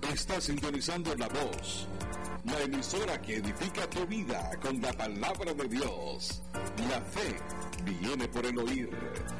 Está sintonizando La Voz, la emisora que edifica tu vida con la palabra de Dios. La fe viene por el oír.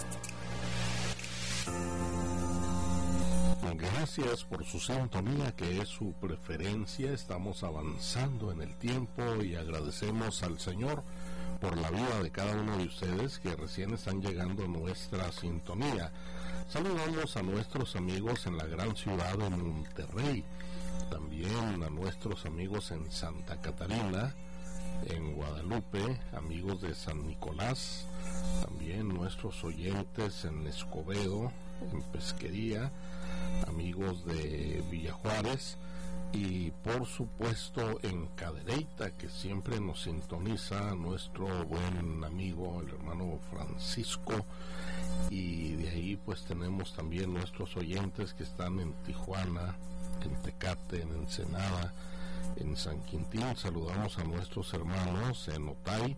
Gracias por su sintonía, que es su preferencia. Estamos avanzando en el tiempo y agradecemos al Señor por la vida de cada uno de ustedes que recién están llegando a nuestra sintonía. Saludamos a nuestros amigos en la gran ciudad de Monterrey, también a nuestros amigos en Santa Catarina, en Guadalupe, amigos de San Nicolás, también nuestros oyentes en Escobedo, en Pesquería, amigos de Villa Juárez y por supuesto en Cadereyta, que siempre nos sintoniza nuestro buen amigo el hermano Francisco, y de ahí pues tenemos también nuestros oyentes que están en Tijuana, en Tecate, en Ensenada, en San Quintín. Saludamos a nuestros hermanos en Otay,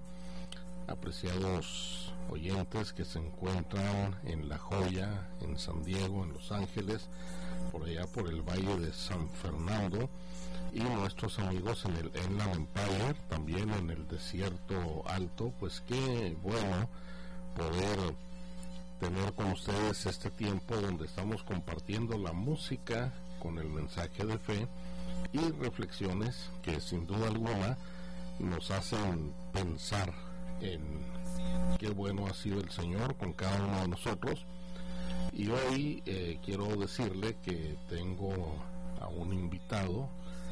apreciados oyentes que se encuentran en La Joya, en San Diego, en Los Ángeles, por allá por el Valle de San Fernando, y nuestros amigos en el Inland Empire, también en el Desierto Alto. Pues qué bueno poder tener con ustedes este tiempo donde estamos compartiendo la música con el mensaje de fe y reflexiones que sin duda alguna nos hacen pensar en qué bueno ha sido el Señor con cada uno de nosotros. Y hoy quiero decirle que tengo a un invitado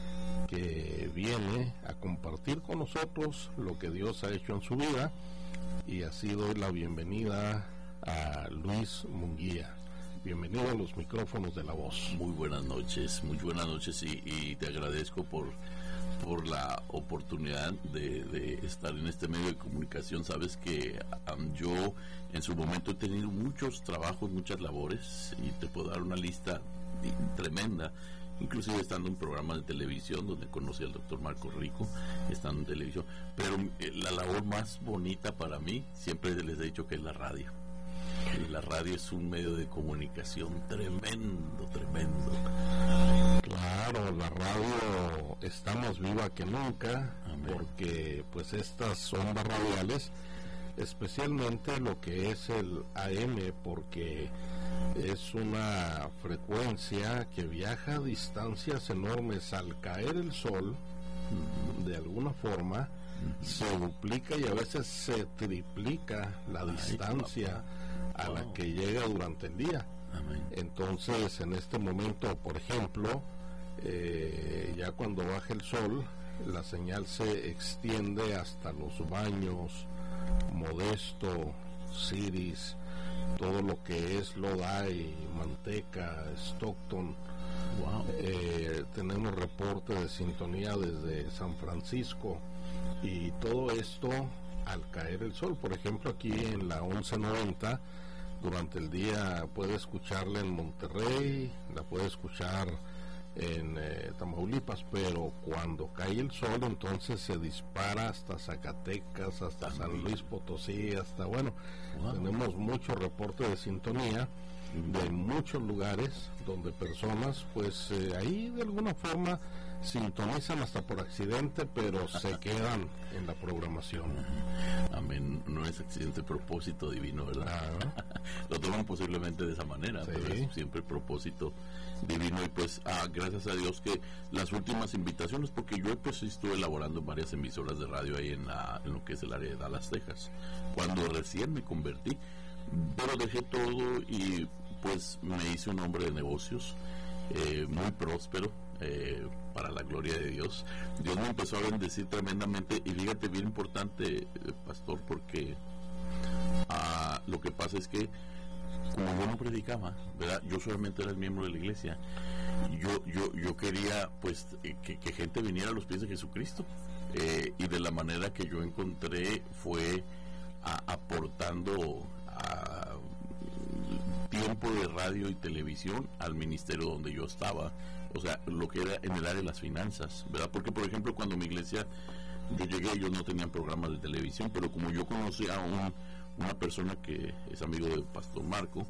que viene a compartir con nosotros lo que Dios ha hecho en su vida, y así doy la bienvenida a Luis Munguía. Bienvenido a los micrófonos de La Voz. Muy buenas noches y te agradezco por la oportunidad de estar en este medio de comunicación. Sabes que yo en su momento he tenido muchos trabajos, muchas labores, y te puedo dar una lista tremenda, inclusive estando en un programa de televisión donde conocí al doctor Marco Rico, estando en televisión, pero la labor más bonita para mí, siempre les he dicho que es la radio. La radio es un medio de comunicación tremendo. Claro, la radio está más viva que nunca. Amén. Porque pues estas ondas radiales, especialmente lo que es el AM, porque es una frecuencia que viaja a distancias enormes. Al caer el sol, de alguna forma, se duplica y a veces se triplica la distancia a la que llega durante el día. Amén. Entonces, en este momento, por ejemplo, ya cuando baja el sol, la señal se extiende hasta Los Baños, Modesto, Ciris, todo lo que es Lodi, Manteca, Stockton. Wow. Tenemos reporte de sintonía desde San Francisco, y todo esto al caer el sol. Por ejemplo, aquí en la 1190 durante el día puede escucharla en Monterrey, la puede escuchar en Tamaulipas, pero cuando cae el sol entonces se dispara hasta Zacatecas, hasta San Luis Potosí, hasta tenemos mucho reporte de sintonía de muchos lugares donde personas pues ahí de alguna forma sintonizan hasta por accidente, pero se quedan en la programación. Amén. No es accidente, propósito divino, ¿verdad? Lo toman posiblemente de esa manera, sí, pero es siempre propósito divino. Y pues gracias a Dios que las últimas invitaciones, porque yo pues estuve elaborando varias emisoras de radio ahí en lo que es el área de Dallas, Texas, cuando recién me convertí, pero dejé todo y pues me hice un hombre de negocios muy próspero, para la gloria de Dios. Dios me empezó a bendecir tremendamente, y fíjate, bien importante, pastor, porque lo que pasa es que como yo no predicaba, ¿verdad? Yo solamente era el miembro de la iglesia. Yo quería pues que gente viniera a los pies de Jesucristo, y de la manera que yo encontré fue aportando tiempo de radio y televisión al ministerio donde yo estaba, o sea, lo que era en el área de las finanzas, ¿verdad? Porque, por ejemplo, cuando mi iglesia, yo llegué, ellos no tenían programas de televisión, pero como yo conocí a una persona que es amigo del pastor Marco,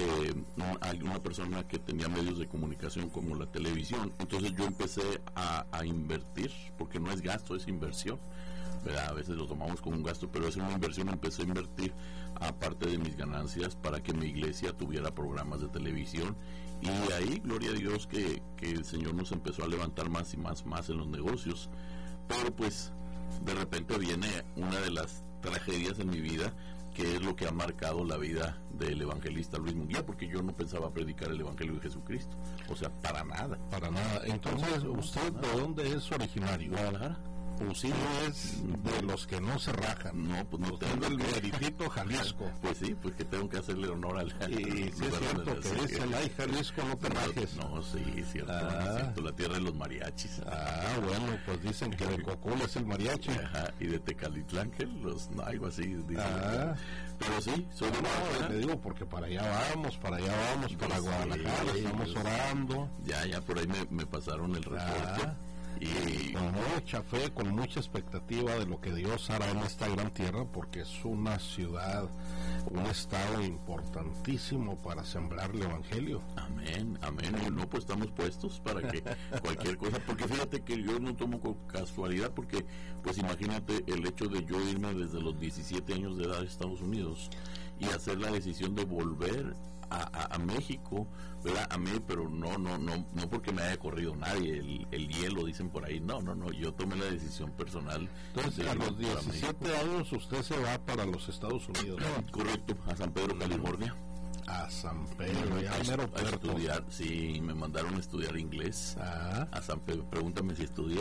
hay una persona que tenía medios de comunicación como la televisión. Entonces yo empecé a invertir, porque no es gasto, es inversión, ¿verdad? A veces lo tomamos como un gasto, pero es una inversión. Empecé a invertir aparte de mis ganancias para que mi iglesia tuviera programas de televisión, y ahí, gloria a Dios, que el Señor nos empezó a levantar más y más en los negocios. Pero pues de repente viene una de las tragedias en mi vida, que es lo que ha marcado la vida del evangelista Luis Munguía, porque yo no pensaba predicar el evangelio de Jesucristo, o sea, para nada. Entonces, ¿usted de dónde es originario? Guadalajara. Pues sí, es de los que no se rajan. No, pues no tengo el meritito Jalisco. Pues sí, pues que tengo que hacerle honor al... Y sí es cierto que es el ay Jalisco, no te rajes. No, sí, es cierto, cierto, la tierra de los mariachis. Bueno, pues dicen que de Cocula es el mariachi. Ajá, y de Tecalitlán, que algo así dicen. Pero sí, soy de Guadalajara. Te digo, porque para allá vamos, para Guadalajara, estamos orando. Ya, por ahí me pasaron el reporte. Y con mucha fe, con mucha expectativa de lo que Dios hará en esta gran tierra, porque es una ciudad, un estado importantísimo para sembrar el evangelio. Amén. No, pues estamos puestos para que cualquier cosa, porque fíjate que yo no tomo con casualidad, porque pues imagínate el hecho de yo irme desde los 17 años de edad a Estados Unidos y hacer la decisión de volver a México, ¿verdad? A mí, pero no porque me haya corrido nadie, el hielo dicen por ahí, no, yo tomé la decisión personal. Entonces, a los 17 años usted se va para los Estados Unidos. Correcto, a San Pedro, California. A San Pedro, ya mero a estudiar, sí, me mandaron a estudiar inglés. A San Pedro, pregúntame si estudié.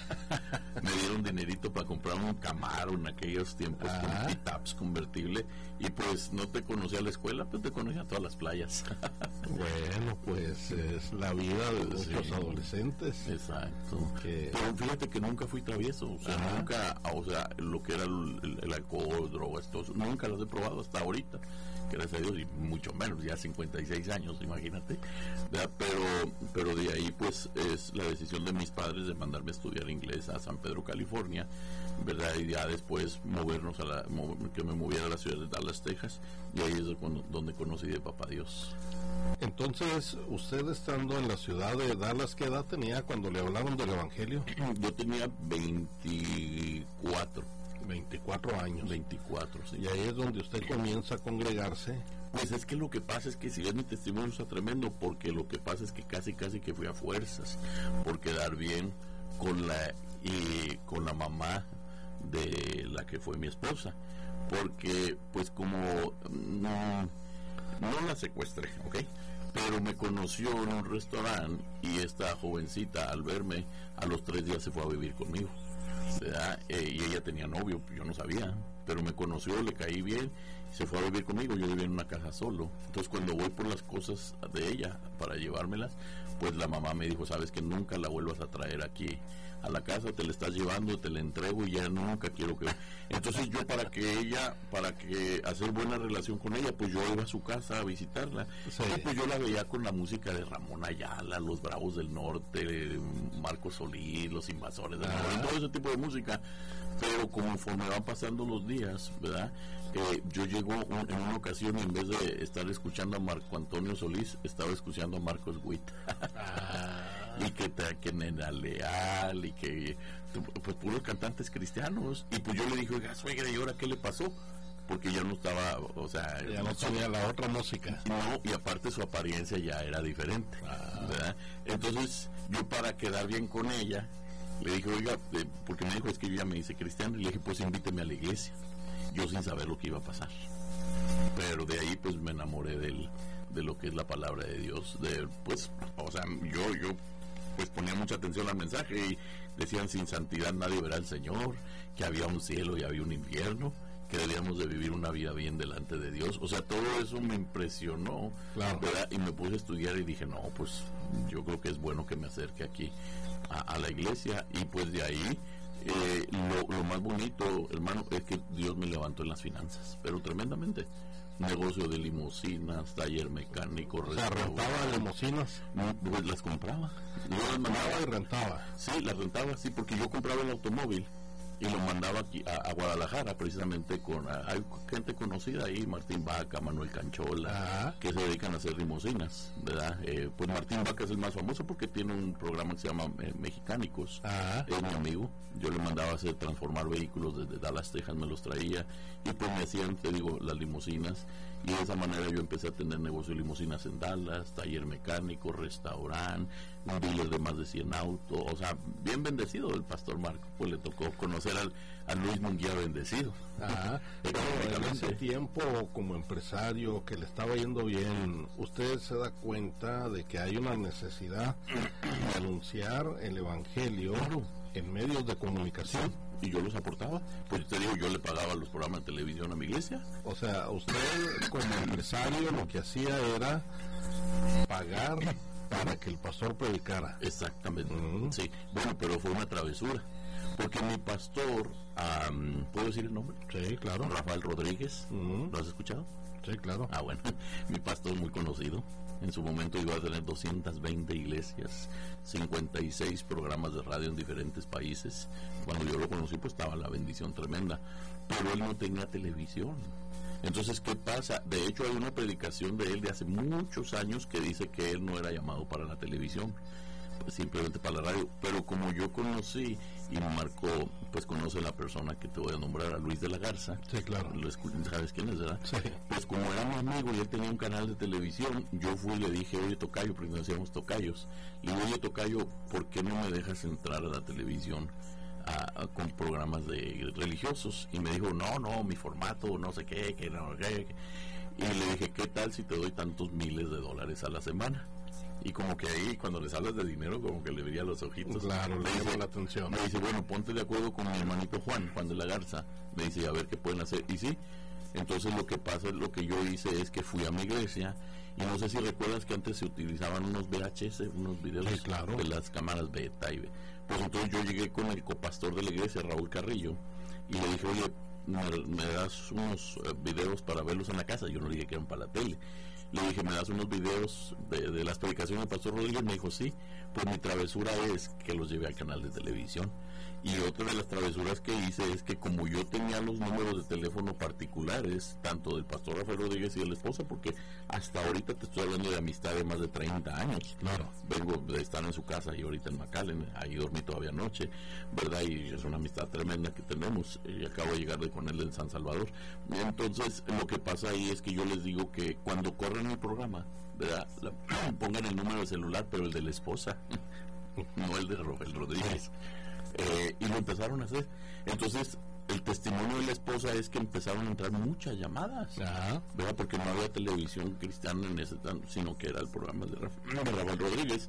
Me dieron dinerito para comprar un Camaro en aquellos tiempos, con Pitaps convertible, y pues no te conocía la escuela, pues te conocía todas las playas. Bueno, pues es la vida de muchos adolescentes. Exacto. Pero fíjate que nunca fui travieso, o sea, lo que era el alcohol, drogas, todo eso, nunca los he probado hasta ahorita, gracias a Dios, y mucho menos, ya 56 años, imagínate, ¿verdad? Pero de ahí pues es la decisión de mis padres de mandarme a estudiar inglés a San Pedro, California, ¿verdad? Y ya después que me moviera a la ciudad de Dallas, Texas, y ahí es donde conocí de Papá Dios. Entonces, usted estando en la ciudad de Dallas, ¿qué edad tenía cuando le hablaron del evangelio? Yo tenía 24 años. 24, sí. Y ahí es donde usted comienza a congregarse. Pues es que lo que pasa es que, si ves, mi testimonio está tremendo, porque lo que pasa es que casi que fui a fuerzas por quedar bien con la mamá de la que fue mi esposa, porque pues como no la secuestré, ¿ok? Pero me conoció en un restaurante, y esta jovencita, al verme, a los 3 días se fue a vivir conmigo, ¿verdad? Y ella tenía novio, yo no sabía, pero me conoció, le caí bien, se fue a vivir conmigo. Yo vivía en una casa solo, entonces cuando voy por las cosas de ella para llevármelas, pues la mamá me dijo, sabes que nunca la vuelvas a traer aquí a la casa, te la estás llevando, te la entrego y ya nunca quiero que... Entonces yo para que hacer buena relación con ella, pues yo iba a su casa a visitarla, sí. Y pues yo la veía con la música de Ramón Ayala, Los Bravos del Norte, Marcos Solís, Los Invasores del Norte, todo ese tipo de música. Pero conforme van pasando los días, ¿verdad? Yo llego en una ocasión, y en vez de estar escuchando a Marco Antonio Solís, estaba escuchando a Marcos Witt. Y que Nena Leal, y que pues puros cantantes cristianos. Y pues yo le dije, oiga, suegra, ¿y ahora qué le pasó? Porque ya no estaba, o sea, ya no tenía la otra música. No, y aparte su apariencia ya era diferente, ¿verdad? Entonces yo, para quedar bien con ella, le dije, oiga, porque me dijo, es que yo ya me hice cristiano, y le dije, pues invíteme a la iglesia, yo sin saber lo que iba a pasar. Pero de ahí pues me enamoré de lo que es la palabra de Dios, pues, o sea, yo pues ponía mucha atención al mensaje, y decían, sin santidad nadie verá al Señor, que había un cielo y había un infierno, que debíamos de vivir una vida bien delante de Dios. O sea, todo eso me impresionó, claro, ¿verdad? Y me puse a estudiar y dije, no, pues yo creo que es bueno que me acerque aquí a la iglesia. Y pues de ahí lo más bonito, hermano, es que Dios me levantó en las finanzas, pero tremendamente. Negocio de limusinas, taller mecánico, ¿rentaba limusinas? Pues las compraba. Yo las mandaba y rentaba. Sí, las rentaba, sí, porque yo compraba el automóvil y lo mandaba aquí a Guadalajara, precisamente hay gente conocida ahí, Martín Vaca, Manuel Canchola, que se dedican a hacer limusinas, ¿verdad? Pues Martín Vaca es el más famoso porque tiene un programa que se llama Mexicánicos, es mi amigo. Yo le mandaba a hacer transformar vehículos desde Dallas, Texas, me los traía y pues me hacían, te digo, las limusinas, y de esa manera yo empecé a tener negocio de limusinas en Dallas, taller mecánico, restaurante, un dealer de más de 100 autos, o sea, bien bendecido el pastor Marco, pues le tocó conocer a Luis Munguía bendecido. Pero en ese tiempo, como empresario que le estaba yendo bien, usted se da cuenta de que hay una necesidad de anunciar el evangelio en medios de comunicación. Y yo los aportaba, pues te digo, yo le pagaba los programas de televisión a mi iglesia. O sea, usted como empresario lo que hacía era pagar para que el pastor predicara. Exactamente, sí. Bueno, pero fue una travesura, porque mi pastor, ¿puedo decir el nombre? Sí, claro. Rafael Rodríguez, ¿lo has escuchado? Sí, claro. Bueno, mi pastor muy conocido. En su momento iba a tener 220 iglesias, 56 programas de radio en diferentes países. Cuando yo lo conocí, pues estaba la bendición tremenda. Pero él no tenía televisión. Entonces, ¿qué pasa? De hecho, hay una predicación de él de hace muchos años que dice que él no era llamado para la televisión, pues simplemente para la radio. Pero como yo conocí y me marcó, pues conoce la persona que te voy a nombrar, a Luis de la Garza. Sí, claro. ¿Sabes quién es, verdad? Sí. Pues como era mi amigo y él tenía un canal de televisión, yo fui y le dije, oye, tocayo, porque nos decíamos tocayos. Le digo, oye, tocayo, ¿por qué no me dejas entrar a la televisión con programas religiosos? Y me dijo, no, mi formato, no sé qué, que no, qué. Y le dije, ¿qué tal si te doy tantos miles de dólares a la semana? Y como que ahí, cuando les hablas de dinero, como que le veía los ojitos. Claro, le llama la atención. Me dice, bueno, ponte de acuerdo con mi hermanito Juan de la Garza. Me dice, a ver qué pueden hacer. Y sí, entonces lo que pasa, lo que yo hice es que fui a mi iglesia, y no sé si recuerdas que antes se utilizaban unos VHS, unos videos, sí, claro, de las cámaras beta. Pues entonces yo llegué con el copastor de la iglesia, Raúl Carrillo, y le dije, oye, me das unos videos para verlos en la casa. Yo no le dije que eran para la tele. Le dije, ¿me das unos videos de las predicaciones del pastor Rodríguez? Me dijo, sí. Pues mi travesura es que los llevé al canal de televisión. Y otra de las travesuras que hice es que como yo tenía los números de teléfono particulares, tanto del pastor Rafael Rodríguez y de la esposa, porque hasta ahorita te estoy hablando de amistad de más de 30 años. Claro. Vengo de estar en su casa y ahorita en McAllen, ahí dormí todavía anoche, ¿verdad? Y es una amistad tremenda que tenemos. Y acabo de llegar con él en San Salvador. Entonces, lo que pasa ahí es que yo les digo que cuando corren el programa, ¿verdad? Pongan el número de celular, pero el de la esposa, no el de Rafael Rodríguez. Y lo empezaron a hacer. Entonces el testimonio de la esposa es que empezaron a entrar muchas llamadas, ¿verdad? Porque no había televisión cristiana en ese sino que era el programa de Rafael Rodríguez.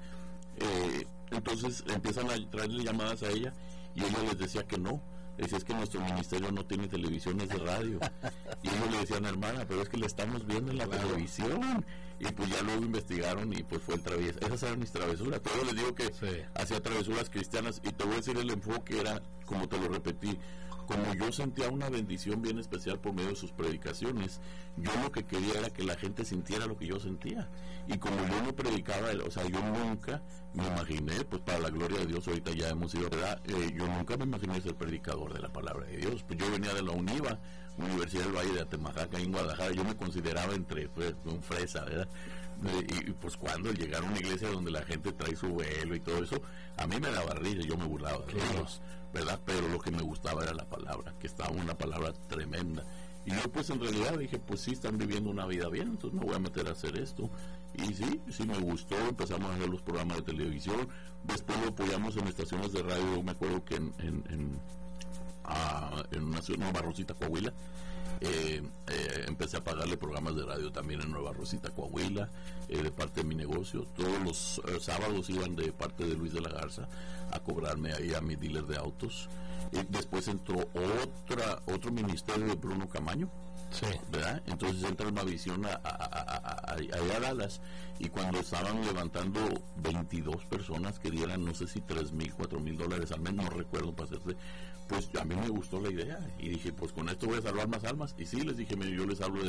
Entonces empiezan a traerle llamadas a ella y ella les decía que no. Decía, es que nuestro ministerio no tiene televisiones de radio. Y ellos le decían, hermana, pero es que le estamos viendo en la televisión. Y pues ya luego investigaron y pues fue el travieso. Esas eran mis travesuras. Todo les digo que hacía travesuras cristianas. Y te voy a decir, el enfoque era, como te lo repetí, como yo sentía una bendición bien especial por medio de sus predicaciones, yo lo que quería era que la gente sintiera lo que yo sentía. Y como yo no predicaba, o sea, yo nunca me imaginé, pues para la gloria de Dios, ahorita ya hemos ido, ¿verdad? Yo nunca me imaginé ser predicador de la palabra de Dios. Pues yo venía de la UNIVA, Universidad del Valle de Atemajaca, en Guadalajara. Yo me consideraba entre un fresa, ¿verdad? Y pues cuando llegar a una iglesia donde la gente trae su velo y todo eso, a mí me daba risa, yo me burlaba de ellos, ¿verdad? Pero lo que me gustaba era la palabra, que estaba una palabra tremenda. Y yo pues en realidad dije, pues sí, están viviendo una vida bien, entonces me voy a meter a hacer esto. Y sí me gustó, empezamos a hacer los programas de televisión, después lo apoyamos en estaciones de radio. Me acuerdo que en una ciudad, Nueva Rosita, Coahuila, empecé a pagarle programas de radio también en Nueva Rosita, Coahuila, de parte de mi negocio. Todos los sábados iban de parte de Luis de la Garza a cobrarme ahí a mi dealer de autos. Después entró otro ministerio de Bruno Camaño, ¿verdad? Entonces entra una visión allá a Dallas, y cuando estaban levantando 22 personas que dieran, no sé si $3,000, $4,000 al mes, no recuerdo, para hacerse, pues a mí me gustó la idea y dije, pues con esto voy a salvar más almas. Y sí, les dije, yo les hablo